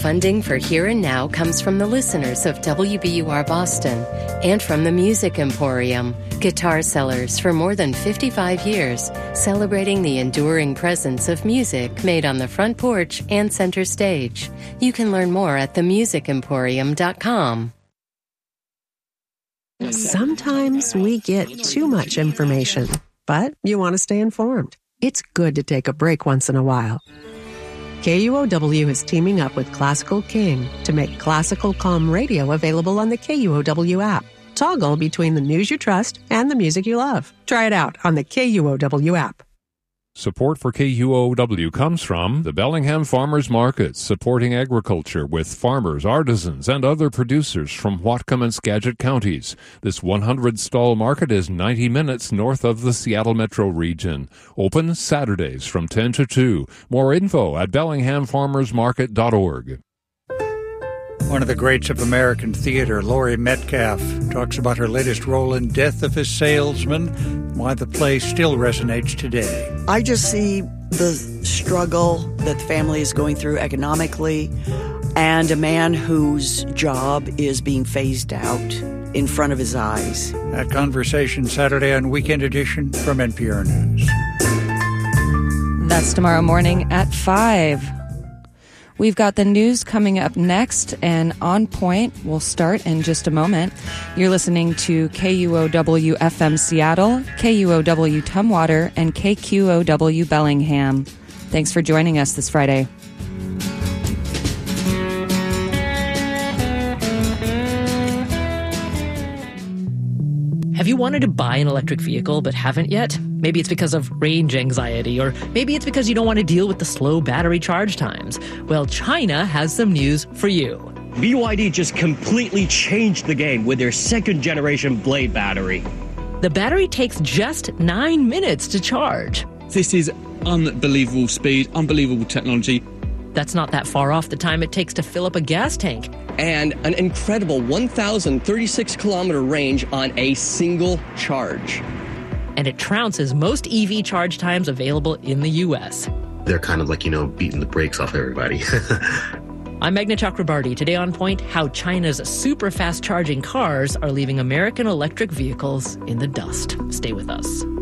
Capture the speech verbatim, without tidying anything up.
Funding for Here and Now comes from the listeners of W B U R Boston and from the Music Emporium, guitar sellers for more than fifty-five years, celebrating the enduring presence of music made on the front porch and center stage. You can learn more at the music emporium dot com. Sometimes we get too much information, but you want to stay informed. It's good to take a break once in a while. K U O W is teaming up with Classical King to make Classical Calm Radio available on the K U O W app. Toggle between the news you trust and the music you love. Try it out on the K U O W app. Support for K U O W comes from the Bellingham Farmers Market, supporting agriculture with farmers, artisans, and other producers from Whatcom and Skagit counties. This one hundred stall market is ninety minutes north of the Seattle metro region. Open Saturdays from ten to two. More info at bellingham farmers market dot org. One of the greats of American theater, Laurie Metcalf, talks about her latest role in Death of a Salesman, why the play still resonates today. I just see the struggle that the family is going through economically and a man whose job is being phased out in front of his eyes. That conversation Saturday on Weekend Edition from N P R News. That's tomorrow morning at five. We've got the news coming up next, and On Point will start in just a moment. You're listening to K U O W F M Seattle, K U O W Tumwater, and K Q O W Bellingham. Thanks for joining us this Friday. Have you wanted to buy an electric vehicle but haven't yet? Maybe it's because of range anxiety, or maybe it's because you don't want to deal with the slow battery charge times. Well, China has some news for you. B Y D just completely changed the game with their second generation Blade battery. The battery takes just nine minutes to charge. This is unbelievable speed, unbelievable technology. That's not that far off the time it takes to fill up a gas tank. And an incredible one thousand thirty-six kilometer range on a single charge. And it trounces most E V charge times available in the U S. They're kind of like, you know, beating the brakes off everybody. I'm Meghna Chakrabarty. Today on Point, how China's super fast charging cars are leaving American electric vehicles in the dust. Stay with us.